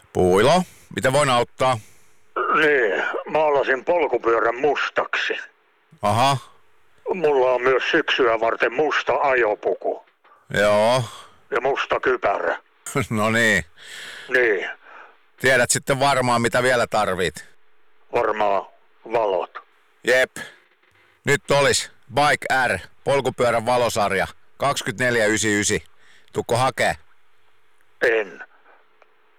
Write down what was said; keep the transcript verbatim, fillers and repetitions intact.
Puilo, mitä voin auttaa? Niin, maalasin polkupyörän mustaksi. Aha, Mulla on myös syksyä varten musta ajopuku joo. ja musta kypärä. No niin. Niin, Tiedät sitten varmaan, mitä vielä tarvit. varmaan valot. Jep. Nyt olis Bike R, polkupyörän valosarja, kaksikymmentäneljä yhdeksänkymmentäyhdeksän. Tukko hakee? En.